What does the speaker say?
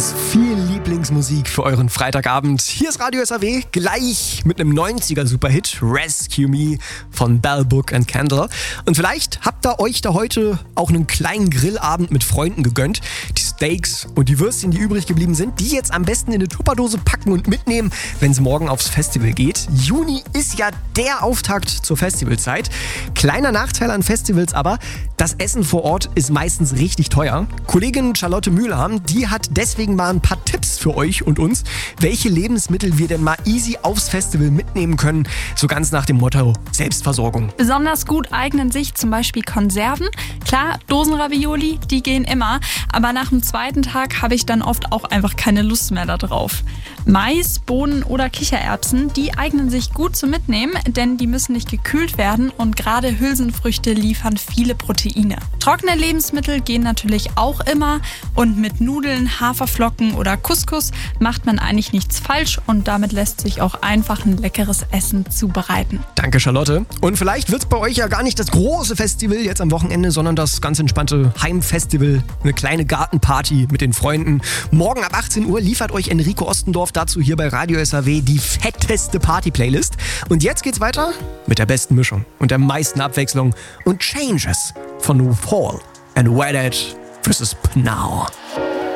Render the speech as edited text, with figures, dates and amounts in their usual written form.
Ganz viel Lieblingsmusik für euren Freitagabend. Hier ist Radio SAW, gleich mit einem 90er-Superhit, Rescue Me von Bell, Book and Candle. Und vielleicht habt ihr euch da heute auch einen kleinen Grillabend mit Freunden gegönnt. Die Steaks und die Würstchen, die übrig geblieben sind, die jetzt am besten in eine Tupperdose packen und mitnehmen, wenn es morgen aufs Festival geht. Juni ist ja der Auftakt zur Festivalzeit. Kleiner Nachteil an Festivals aber, das Essen vor Ort ist meistens richtig teuer. Kollegin Charlotte Mühlham, die hat deswegen mal ein paar Tipps für euch und uns, welche Lebensmittel wir denn mal easy aufs Festival mitnehmen können, so ganz nach dem Motto Selbstversorgung. Besonders gut eignen sich zum Beispiel Konserven. Klar, Dosenravioli, die gehen immer, aber nach dem zweiten Tag habe ich dann oft auch einfach keine Lust mehr darauf. Mais, Bohnen oder Kichererbsen, die eignen sich gut zum Mitnehmen, denn die müssen nicht gekühlt werden und gerade Hülsenfrüchte liefern viele Proteine. Trockene Lebensmittel gehen natürlich auch immer und mit Nudeln, Haferflocken oder Couscous macht man eigentlich nichts falsch und damit lässt sich auch einfach ein leckeres Essen zubereiten. Danke, Charlotte. Und vielleicht wird es bei euch ja gar nicht das große Festival jetzt am Wochenende, sondern das ganz entspannte Heimfestival, eine kleine Gartenparty mit den Freunden. Morgen ab 18 Uhr liefert euch Enrico Ostendorf dazu hier bei Radio SAW die fetteste Party-Playlist. Und jetzt geht's weiter mit der besten Mischung und der meisten Abwechslung und Changes von Fall and Wet Edge vs. Pnau.